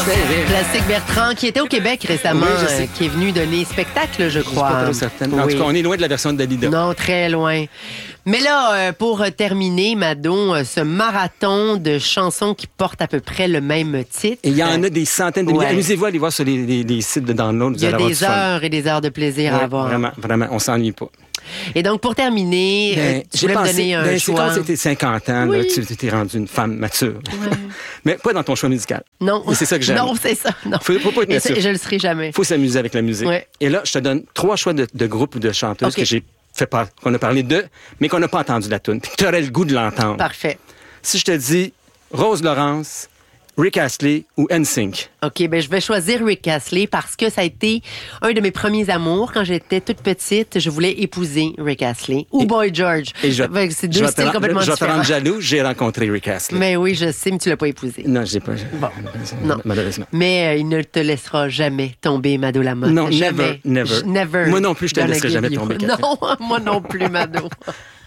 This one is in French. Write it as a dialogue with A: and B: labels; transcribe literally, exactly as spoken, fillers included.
A: bien.
B: Plastique Bertrand, qui était au Québec récemment,
A: Oui, je sais.
B: euh, qui est venu donner spectacle, je
A: Je suis
B: crois.
A: pas trop certaine. En
B: Oui.
A: tout cas, on est loin de la version de Dalida.
B: Non, très loin. Mais là, euh, pour euh, terminer, Mado, euh, ce marathon de chansons qui portent à peu près le même titre.
A: Et il y en a des centaines de milliers.
B: Ouais.
A: Amusez-vous à aller voir sur les, les- les sites de download. Vous
B: Il y a
A: allez avoir
B: des
A: du fun.
B: heures et des heures de plaisir
A: Ouais,
B: à avoir.
A: Vraiment, vraiment, on s'ennuie pas.
B: Et donc, pour terminer, euh,
A: Ben,
B: tu voulais me donner un
A: ben, c'est
B: choix.
A: quand c'était cinquante ans,
B: Oui.
A: là, tu t'es rendu une femme mature. Mais pas dans ton choix musical.
B: Non.
A: Et c'est ça que j'aime.
B: Non, c'est ça. Non.
A: Faut, faut pas être
B: Et c'est-
A: mature.
B: je le serai jamais.
A: Faut s'amuser avec la musique.
B: Ouais.
A: Et là, je te donne trois choix de, de groupes ou de chanteuses
B: OK.
A: que j'ai fait par, qu'on a parlé d'eux, mais qu'on n'a pas entendu la tune. Puis tu aurais le goût de l'entendre.
B: Parfait.
A: Si je te dis Rose Laurence, Rick Astley ou N Sync.
B: OK, ben je vais choisir Rick Astley parce que ça a été un de mes premiers amours. Quand j'étais toute petite, je voulais épouser Rick Astley ou
A: Et-
B: Boy George.
A: Et je,
B: Fait que c'est
A: je
B: deux
A: vais te
B: styles
A: rendre-
B: complètement
A: je vais te rendre
B: différents.
A: jaloux, j'ai rencontré Rick Astley.
B: Mais oui, je sais, mais tu l'as pas épousé.
A: Non, je l'ai pas.
B: Bon, non.
A: Malheureusement.
B: Mais euh, il ne te laissera jamais tomber, Mado Lamotte.
A: Non,
B: jamais.
A: never, never.
B: J- never.
A: Moi non plus, je te
B: Gonna
A: laisserai
B: give
A: jamais
B: you-
A: tomber, Catherine.
B: Non, moi non plus, Mado.